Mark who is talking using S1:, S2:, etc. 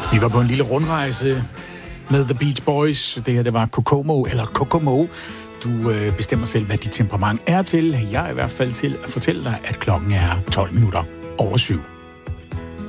S1: Vi var på en lille rundrejse med The Beach Boys. Det her, det var Kokomo, eller Kokomo. Du bestemmer selv, hvad dit temperament er til. Jeg er i hvert fald til at fortælle dig, at klokken er 12 minutter over 7.